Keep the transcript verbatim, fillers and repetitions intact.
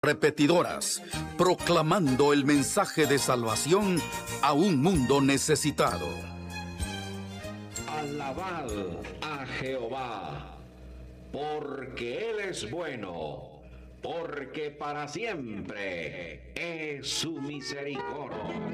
repetidoras, proclamando el mensaje de salvación a un mundo necesitado. Alabad a Jehová, porque Él es bueno, porque para siempre es su misericordia.